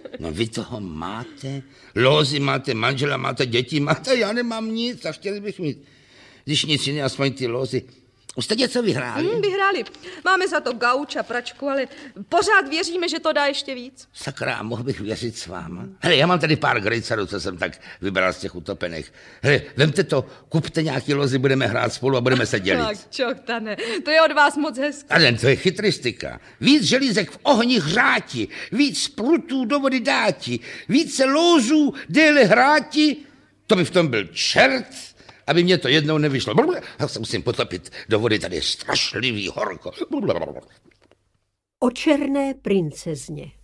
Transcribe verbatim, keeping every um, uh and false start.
No vy toho máte, lózy máte, manžela máte, děti máte, já nemám nic a chtěli bych mít, když nic jiného, aspoň ty lózy. Už jste něco vyhráli? Hmm, vyhráli. Máme za to gauč a pračku, ale pořád věříme, že to dá ještě víc. Sakra, mohl bych věřit s váma? Hele, já mám tady pár grejcarů, co jsem tak vybral z těch utopených. Hele, vemte to, kupte nějaký lozy, budeme hrát spolu a budeme se dělit. Tak, čoktane, to je od vás moc hezké. Ale to je chytristika. Víc želízek v ohni hřáti, víc prutů do vody dáti, více lózů déle hráti, to by v tom byl čert, aby mě to jednou nevyšlo. Já se musím potopit do vody, tady je strašlivý horko. O černé princezně.